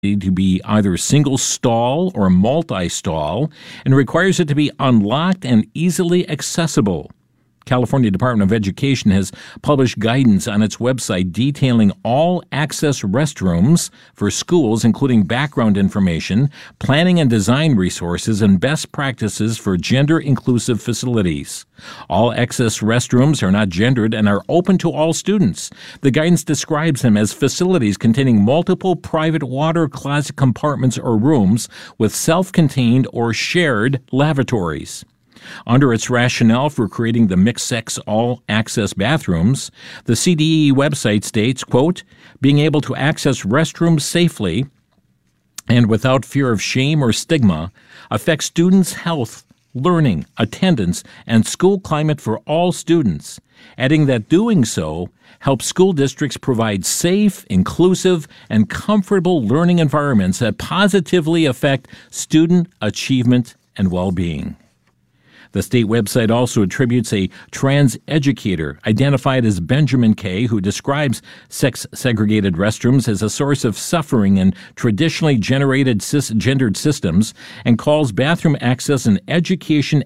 to be either single stall or multi-stall and requires it to be unlocked and easily accessible. California Department of Education has published guidance on its website detailing all access restrooms for schools, including background information, planning and design resources, and best practices for gender-inclusive facilities. All access restrooms are not gendered and are open to all students. The guidance describes them as facilities containing multiple private water closet compartments or rooms with self-contained or shared lavatories. Under its rationale for creating the mixed-sex all-access bathrooms, the CDE website states, quote, being able to access restrooms safely and without fear of shame or stigma affects students' health, learning, attendance, and school climate for all students, adding that doing so helps school districts provide safe, inclusive, and comfortable learning environments that positively affect student achievement and well-being. The state website also attributes a trans educator identified as Benjamin K., who describes sex-segregated restrooms as a source of suffering in traditionally generated cisgendered systems, and calls bathroom access an education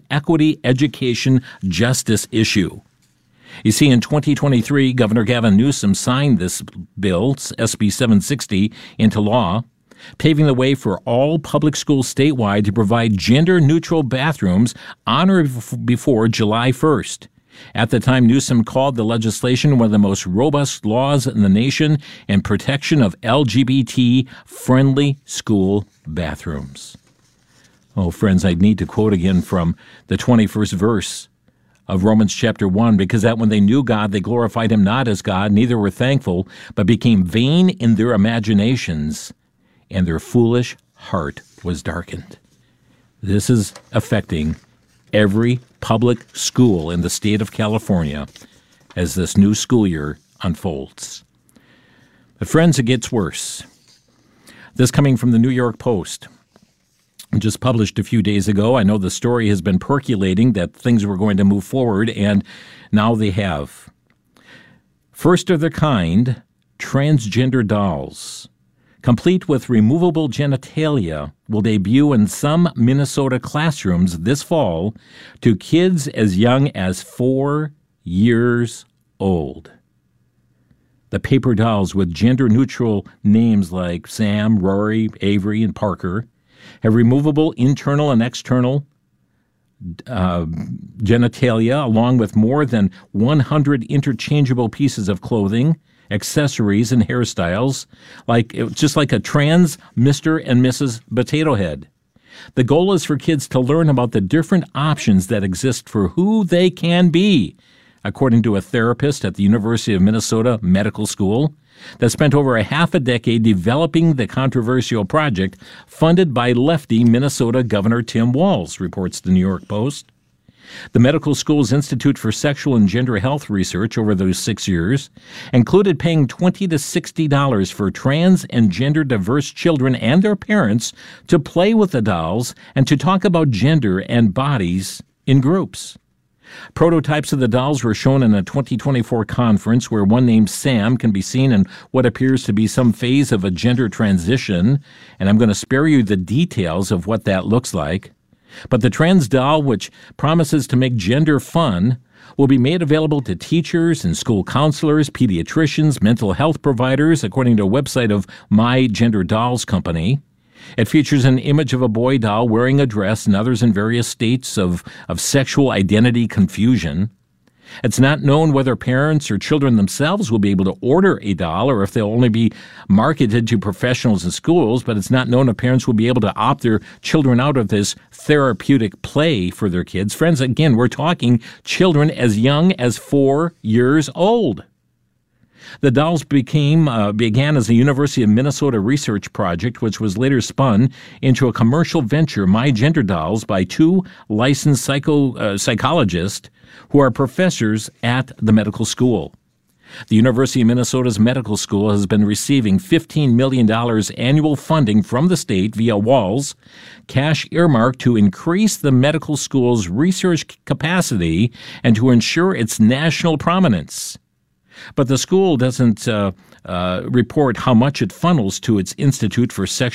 justice issue. You see, in 2023, Governor Gavin Newsom signed this bill, SB 760, into law, paving the way for all public schools statewide to provide gender-neutral bathrooms on or before July 1st. At the time, Newsom called the legislation one of the most robust laws in the nation in protection of LGBT-friendly school bathrooms. Oh, friends, I need to quote again from the 21st verse of Romans chapter 1, because that when they knew God, they glorified him not as God, neither were thankful, but became vain in their imaginations, and their foolish heart was darkened. This is affecting every public school in the state of California as this new school year unfolds. But friends, it gets worse. This coming from the New York Post, just published a few days ago. I know the story has been percolating that things were going to move forward, and now they have. First of their kind, transgender dolls, complete with removable genitalia, will debut in some Minnesota classrooms this fall to kids as young as 4 years old. The paper dolls with gender-neutral names like Sam, Rory, Avery, and Parker have removable internal and external genitalia, along with more than 100 interchangeable pieces of clothing, accessories, and hairstyles, just like a trans Mr. and Mrs. Potato Head. The goal is for kids to learn about the different options that exist for who they can be, according to a therapist at the University of Minnesota Medical School that spent over a half a decade developing the controversial project funded by lefty Minnesota Governor Tim Walz, reports the New York Post. The medical school's Institute for Sexual and Gender Health Research over those 6 years included paying $20 to $60 for trans and gender diverse children and their parents to play with the dolls and to talk about gender and bodies in groups. Prototypes of the dolls were shown in a 2024 conference where one named Sam can be seen in what appears to be some phase of a gender transition, and I'm going to spare you the details of what that looks like. But the trans doll, which promises to make gender fun, will be made available to teachers and school counselors, pediatricians, mental health providers, according to a website of My Gender Dolls Company. It features an image of a boy doll wearing a dress and others in various states of sexual identity confusion. It's not known whether parents or children themselves will be able to order a doll or if they'll only be marketed to professionals in schools, but it's not known if parents will be able to opt their children out of this therapeutic play for their kids. Friends, again, we're talking children as young as 4 years old. The dolls began as a University of Minnesota research project, which was later spun into a commercial venture, My Gender Dolls, by two licensed psychologists who are professors at the medical school. The University of Minnesota's medical school has been receiving $15 million annual funding from the state via Walz, cash earmarked to increase the medical school's research capacity and to ensure its national prominence. But the school doesn't report how much it funnels to its Institute for